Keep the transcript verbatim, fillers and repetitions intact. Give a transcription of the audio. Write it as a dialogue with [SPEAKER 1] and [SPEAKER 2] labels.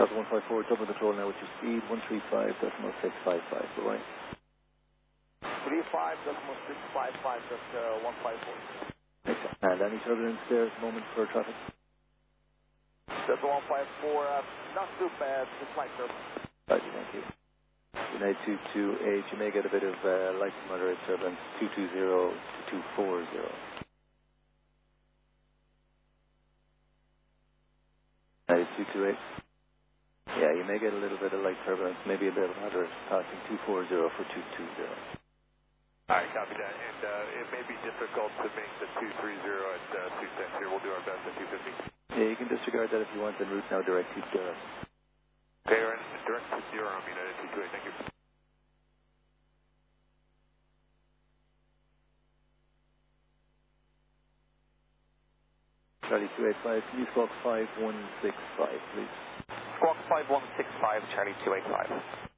[SPEAKER 1] Delta one five four, double control now with your speed, one three five decimal six five five, bye-bye.
[SPEAKER 2] three five decimal six five five, just uh, one five four.
[SPEAKER 1] And any turbulence there at the moment for traffic?
[SPEAKER 2] Delta one five four, uh, not too bad, just like turbulence.
[SPEAKER 1] Right, thank you. United two two eight, you may get a bit of uh, light to moderate turbulence, two two zero to two four zero. United two two eight. Yeah, you may get a little bit of light turbulence, maybe a bit of moderate, passing two four zero for two two zero.
[SPEAKER 3] Alright, copy that. And uh, it may be difficult to make the two three zero at uh, two ten here. We'll do our best at two fifty.
[SPEAKER 1] Yeah, you can disregard that if you want, en route now direct to Durham.
[SPEAKER 3] Okay, right, direct to Durham, United two two eight, thank you.
[SPEAKER 1] Charlie two eight five, can you squawk five one six five, please?
[SPEAKER 2] Squawk five one six five, Charlie two eight five.